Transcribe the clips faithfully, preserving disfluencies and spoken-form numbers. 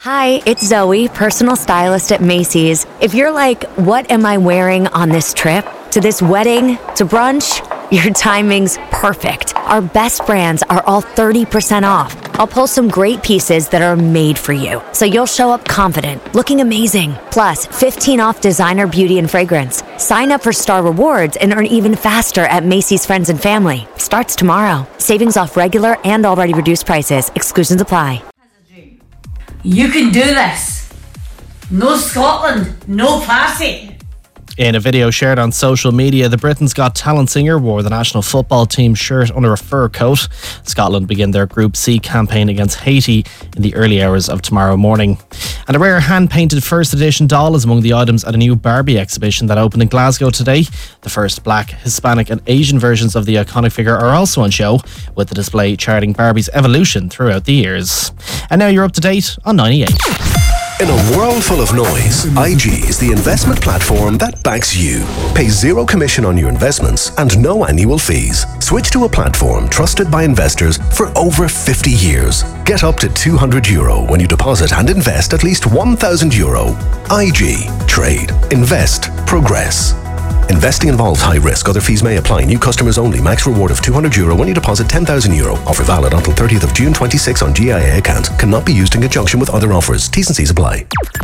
Hi, it's Zoe, personal stylist at Macy's. If you're like, what am I wearing on this trip? To this wedding? To brunch? Your timing's perfect. Our best brands are all thirty percent off. I'll post some great pieces that are made for you, so you'll show up confident, looking amazing. Plus, fifteen off designer beauty and fragrance. Sign up for Star Rewards and earn even faster at Macy's Friends and Family. Starts tomorrow. Savings off regular and already reduced prices. Exclusions apply. You can do this. No Scotland, no party. In a video shared on social media, the Britain's Got Talent singer wore the national football team shirt under a fur coat. Scotland begin their Group C campaign against Haiti in the early hours of tomorrow morning. And a rare hand-painted first edition doll is among the items at a new Barbie exhibition that opened in Glasgow today. The first Black, Hispanic and Asian versions of the iconic figure are also on show, with the display charting Barbie's evolution throughout the years. And now you're up to date on ninety-eight. In a world full of noise, I G is the investment platform that backs you. Pay zero commission on your investments and no annual fees. Switch to a platform trusted by investors for over fifty years. Get up to two hundred euro when you deposit and invest at least one thousand euro. I G. Trade. Invest. Progress. Investing involves high risk. Other fees may apply. New customers only. Max reward of two hundred euro when you deposit ten thousand euro. Offer valid until thirtieth of June twenty-six on G I A account. Cannot be used in conjunction with other offers. T's and C's apply.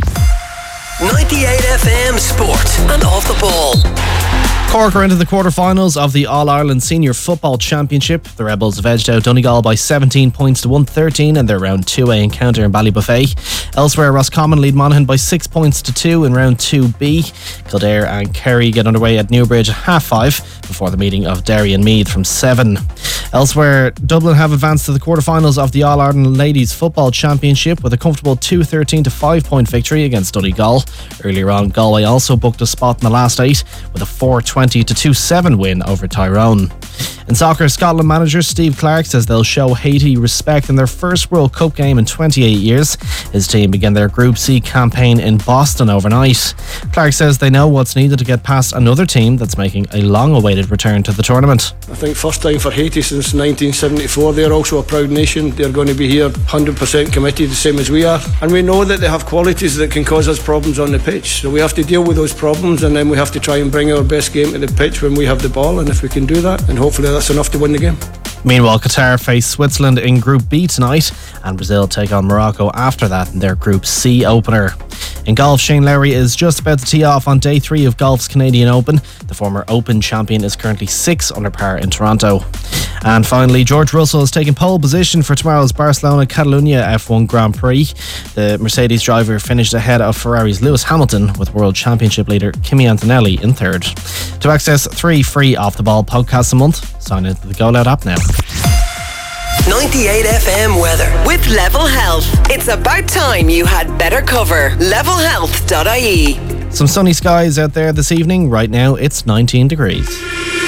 ninety-eight F M Sport and Off the Ball. Cork are into the quarter-finals of the All-Ireland Senior Football Championship. The Rebels have edged out Donegal by seventeen points to one thirteen in their round two A encounter in Ballybuffet. Elsewhere, Roscommon lead Monaghan by six points to two in round two B. Kildare and Kerry get underway at Newbridge at half five before the meeting of Derry and Meath from seven. Elsewhere, Dublin have advanced to the quarter-finals of the All-Ireland Ladies Football Championship with a comfortable two thirteen to five point victory against Donegal. Earlier on, Galway also booked a spot in the last eight with a four twenty to two seven win over Tyrone. In soccer, Scotland manager Steve Clarke says they'll show Haiti respect in their first World Cup game in twenty-eight years. His team began their Group C campaign in Boston overnight. Clarke says they know what's needed to get past another team that's making a long-awaited return to the tournament. I think first time for Haiti since nineteen seventy-four. They're also a proud nation. They're going to be here one hundred percent committed, the same as we are. And we know that they have qualities that can cause us problems on the pitch. So we have to deal with those problems, and then we have to try and bring our best game to the pitch when we have the ball. And if we can do that, and hopefully that's enough to win the game. Meanwhile, Qatar face Switzerland in Group B tonight, and Brazil take on Morocco after that in their Group C opener. In golf, Shane Lowry is just about to tee off on day three of golf's Canadian Open. The former Open champion is currently six under par in Toronto. And finally, George Russell has taken pole position for tomorrow's Barcelona-Catalunya F one Grand Prix. The Mercedes driver finished ahead of Ferrari's Lewis Hamilton, with World Championship leader Kimi Antonelli in third. To access three free off-the-ball podcasts a month, sign into the Go Loud app now. ninety-eight F M weather with Level Health. It's about time you had better cover. level health dot I E. Some sunny skies out there this evening. Right now it's nineteen degrees.